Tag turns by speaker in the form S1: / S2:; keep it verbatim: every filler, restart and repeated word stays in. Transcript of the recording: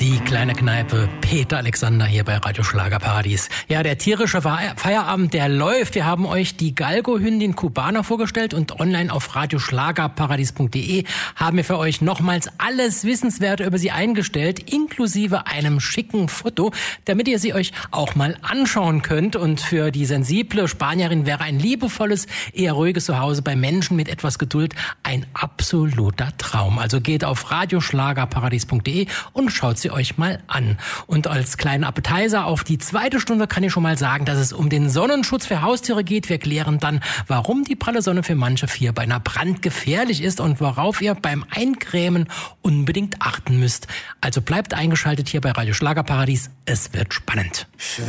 S1: Die kleine Kneipe, Peter Alexander hier bei Radio Schlagerparadies. Ja, der tierische Feierabend, der läuft. Wir haben euch die Galgo-Hündin Cubana vorgestellt und online auf radioschlagerparadies punkt de haben wir für euch nochmals alles Wissenswerte über sie eingestellt, inklusive einem schicken Foto, damit ihr sie euch auch mal anschauen könnt. Und für die sensible Spanierin wäre ein liebevolles, eher ruhiges Zuhause bei Menschen mit etwas Geduld ein absoluter Traum. Also geht auf radioschlagerparadies punkt de und schaut sie euch mal an. Und als kleinen Appetizer auf die zweite Stunde kann ich schon mal sagen, dass es um den Sonnenschutz für Haustiere geht. Wir klären dann, warum die pralle Sonne für manche Vierbeiner brandgefährlich ist und worauf ihr beim Eincremen unbedingt achten müsst. Also bleibt eingeschaltet hier bei Radio Schlagerparadies. Es wird spannend.